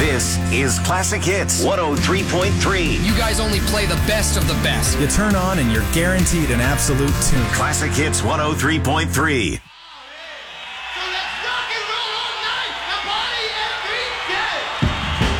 This is Classic Hits 103.3. You guys only play the best of the best. You turn on and you're guaranteed an absolute tune. Classic Hits 103.3.